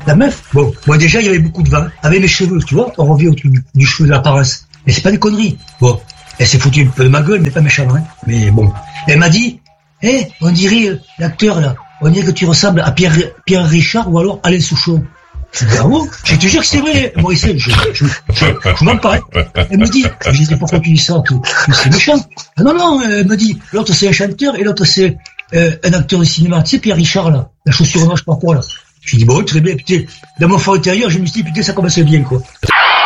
la meuf, bon, moi déjà, il y avait beaucoup de vin. Avec mes cheveux, tu vois, on revient au truc du cheveu de l'apparence. Mais c'est pas des conneries. Bon, elle s'est foutue un peu de ma gueule, mais pas méchant, hein. Mais bon. Elle m'a dit, on dirait, l'acteur, là, on dirait que tu ressembles à Pierre Richard ou alors Alain Souchon. Je dis, ah bon? Je te jure que c'est vrai, Maurice, je m'en parle. Elle me dit, je dis, pourquoi tu dis ça? C'est méchant. Ah non, elle me dit, l'autre c'est un chanteur et l'autre c'est un acteur de cinéma. Tu sais, Pierre Richard, là, la chaussure noire, je sais pas quoi, là. Je dis, bon, très bien, putain, dans mon fort intérieur, je me suis dit, putain, ça commence bien, quoi.